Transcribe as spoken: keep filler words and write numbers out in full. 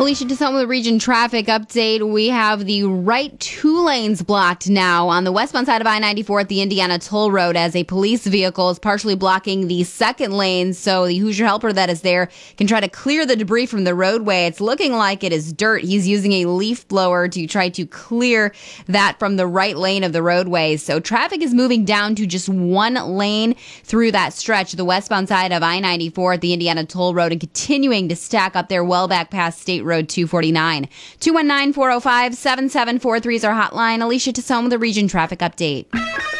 Alicia Tasoma, the region traffic update. We have the right two lanes blocked now on the westbound side of I ninety-four at the Indiana Toll Road as a police vehicle is partially blocking the second lane. So the Hoosier helper that is there can try to clear the debris from the roadway. It's looking like it is dirt. He's using a leaf blower to try to clear that from the right lane of the roadway. So traffic is moving down to just one lane through that stretch, the westbound side of I ninety-four at the Indiana Toll Road, and continuing to stack up there well back past State Road two forty-nine. two one nine, four oh five, seven seven four three is our hotline. Alicia Tasoma, the region traffic update.